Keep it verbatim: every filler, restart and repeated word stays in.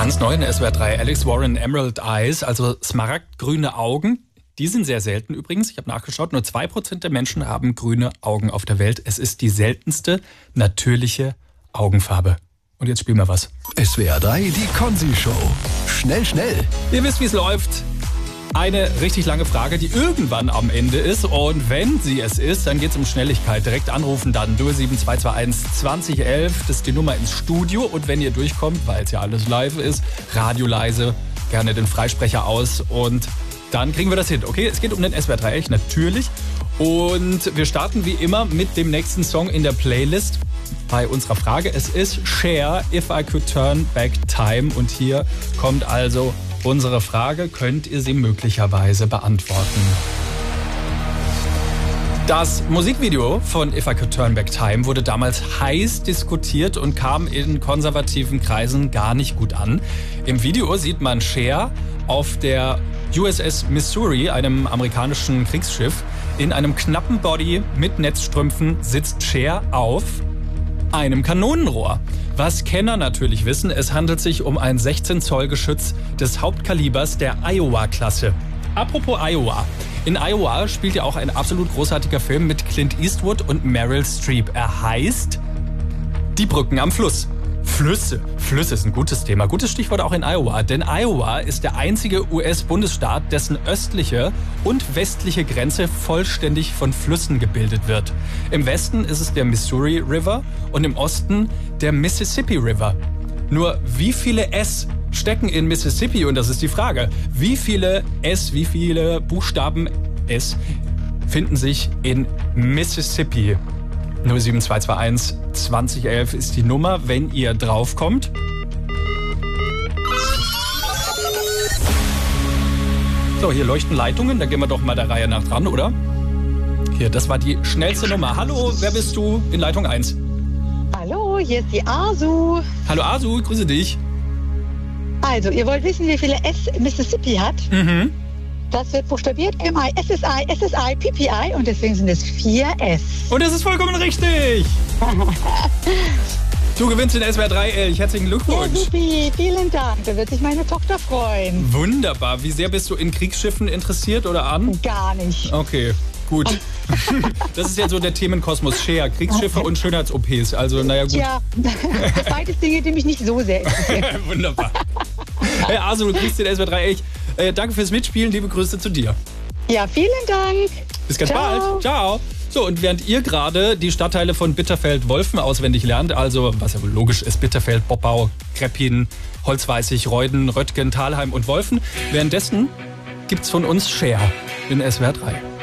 Ganz neu in S W R drei, Alex Warren, Emerald Eyes, also smaragdgrüne Augen. Die sind sehr selten übrigens. Ich habe nachgeschaut, nur zwei Prozent der Menschen haben grüne Augen auf der Welt. Es ist die seltenste natürliche Augenfarbe. Und jetzt spielen wir was. S W R drei, die Konzi-Show. Schnell, schnell. Ihr wisst, wie es läuft. Eine richtig lange Frage, die irgendwann am Ende ist. Und wenn sie es ist, dann geht es um Schnelligkeit. Direkt anrufen dann null sieben zwei zwei eins zwanzig elf. Das ist die Nummer ins Studio. Und wenn ihr durchkommt, weil es ja alles live ist, Radio leise, gerne den Freisprecher aus. Und dann kriegen wir das hin. Okay, es geht um den S W R drei Elch natürlich. Und wir starten wie immer mit dem nächsten Song in der Playlist bei unserer Frage. Es ist Cher, If I Could Turn Back Time. Und hier kommt also unsere Frage, könnt ihr sie möglicherweise beantworten? Das Musikvideo von If I Could Turn Back Time wurde damals heiß diskutiert und kam in konservativen Kreisen gar nicht gut an. Im Video sieht man Cher auf der U S S Missouri, einem amerikanischen Kriegsschiff. In einem knappen Body mit Netzstrümpfen sitzt Cher auf einem Kanonenrohr. Was Kenner natürlich wissen, es handelt sich um ein sechzehn Zoll Geschütz des Hauptkalibers der Iowa-Klasse. Apropos Iowa. In Iowa spielt ja auch ein absolut großartiger Film mit Clint Eastwood und Meryl Streep. Er heißt Die Brücken am Fluss. Flüsse. Flüsse ist ein gutes Thema. Gutes Stichwort auch in Iowa. Denn Iowa ist der einzige U S-Bundesstaat, dessen östliche und westliche Grenze vollständig von Flüssen gebildet wird. Im Westen ist es der Missouri River und im Osten der Mississippi River. Nur wie viele S stecken in Mississippi? Und das ist die Frage. Wie viele S, wie viele Buchstaben S finden sich in Mississippi? null sieben zwei zwei eins zwanzig elf ist die Nummer, wenn ihr draufkommt. So, hier leuchten Leitungen, da gehen wir doch mal der Reihe nach dran, oder? Hier, das war die schnellste Nummer. Hallo, wer bist du in Leitung eins? Hallo, hier ist die Asu. Hallo Asu, grüße dich. Also, ihr wollt wissen, wie viele S Mississippi hat? Mhm. Das wird buchstabiert M I S S I S S I P P I und deswegen sind es vier S. Und das ist vollkommen richtig. Du gewinnst den S W R drei Elch. Herzlichen Glückwunsch. Ja, supi, vielen Dank. Da wird sich meine Tochter freuen. Wunderbar. Wie sehr bist du in Kriegsschiffen interessiert oder an? Gar nicht. Okay, gut. Das ist ja so der Themenkosmos. Cher, Kriegsschiffe und Schönheits-O Ps. Also, naja, gut. Ja, beides Dinge, die mich nicht so sehr interessieren. Wunderbar. Hey, also, du kriegst den S W R drei Elch. Äh, danke fürs Mitspielen. Liebe Grüße zu dir. Ja, vielen Dank. Bis ganz Ciao. bald. Ciao. So, und während ihr gerade die Stadtteile von Bitterfeld-Wolfen auswendig lernt, also was ja wohl logisch ist, Bitterfeld, Bobbau, Kreppin, Holzweißig, Reuden, Röttgen, Thalheim und Wolfen, währenddessen gibt's von uns Cher in S W R drei.